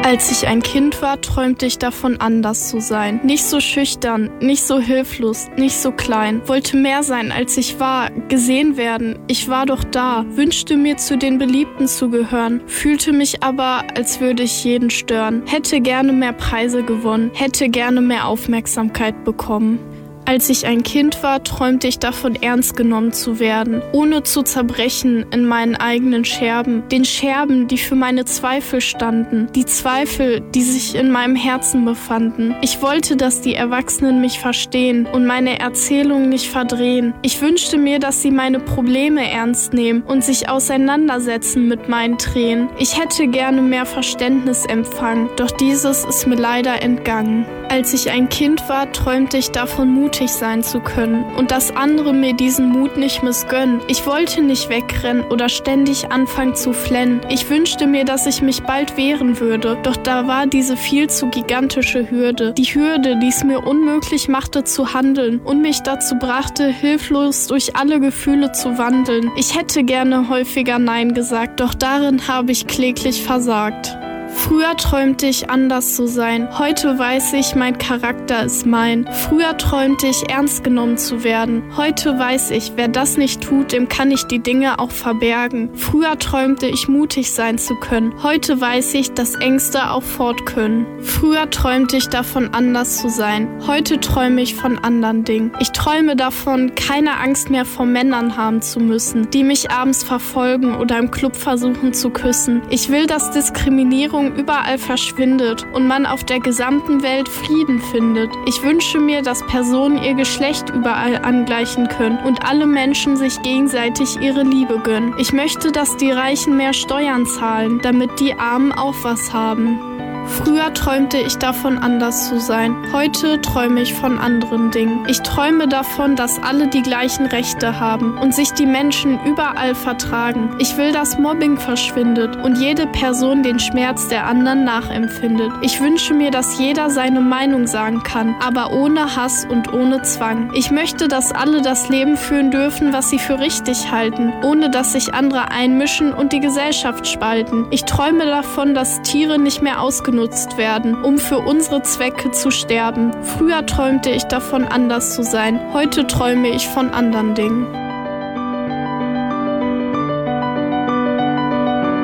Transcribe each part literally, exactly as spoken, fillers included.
Als ich ein Kind war, träumte ich davon, anders zu sein. Nicht so schüchtern, nicht so hilflos, nicht so klein. Wollte mehr sein, als ich war, gesehen werden. Ich war doch da, wünschte mir, zu den Beliebten zu gehören, fühlte mich aber, als würde ich jeden stören. Hätte gerne mehr Preise gewonnen, hätte gerne mehr Aufmerksamkeit bekommen. Als ich ein Kind war, träumte ich davon, ernst genommen zu werden, ohne zu zerbrechen in meinen eigenen Scherben, den Scherben, die für meine Zweifel standen, die Zweifel, die sich in meinem Herzen befanden. Ich wollte, dass die Erwachsenen mich verstehen und meine Erzählungen nicht verdrehen. Ich wünschte mir, dass sie meine Probleme ernst nehmen und sich auseinandersetzen mit meinen Tränen. Ich hätte gerne mehr Verständnis empfangen, doch dieses ist mir leider entgangen. Als ich ein Kind war, träumte ich davon, mutig sein zu können und dass andere mir diesen Mut nicht missgönnen. Ich wollte nicht wegrennen oder ständig anfangen zu flennen. Ich wünschte mir, dass ich mich bald wehren würde, doch da war diese viel zu gigantische Hürde. Die Hürde, die es mir unmöglich machte zu handeln und mich dazu brachte, hilflos durch alle Gefühle zu wandeln. Ich hätte gerne häufiger Nein gesagt, doch darin habe ich kläglich versagt. Früher träumte ich, anders zu sein. Heute weiß ich, mein Charakter ist mein. Früher träumte ich, ernst genommen zu werden. Heute weiß ich, wer das nicht tut, dem kann ich die Dinge auch verbergen. Früher träumte ich, mutig sein zu können. Heute weiß ich, dass Ängste auch fort können. Früher träumte ich davon, anders zu sein. Heute träume ich von anderen Dingen. Ich träume davon, keine Angst mehr vor Männern haben zu müssen, die mich abends verfolgen oder im Club versuchen zu küssen. Ich will, dass Diskriminierung überall verschwindet und man auf der gesamten Welt Frieden findet. Ich wünsche mir, dass Personen ihr Geschlecht überall angleichen können und alle Menschen sich gegenseitig ihre Liebe gönnen. Ich möchte, dass die Reichen mehr Steuern zahlen, damit die Armen auch was haben. Früher träumte ich davon, anders zu sein. Heute träume ich von anderen Dingen. Ich träume davon, dass alle die gleichen Rechte haben und sich die Menschen überall vertragen. Ich will, dass Mobbing verschwindet und jede Person den Schmerz der anderen nachempfindet. Ich wünsche mir, dass jeder seine Meinung sagen kann, aber ohne Hass und ohne Zwang. Ich möchte, dass alle das Leben führen dürfen, was sie für richtig halten, ohne dass sich andere einmischen und die Gesellschaft spalten. Ich träume davon, dass Tiere nicht mehr ausgenutzt werden, um für unsere Zwecke zu sterben. Früher träumte ich davon, anders zu sein. Heute träume ich von anderen Dingen.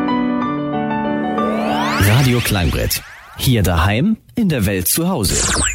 Radio Klangbrett. Hier daheim, in der Welt zu Hause.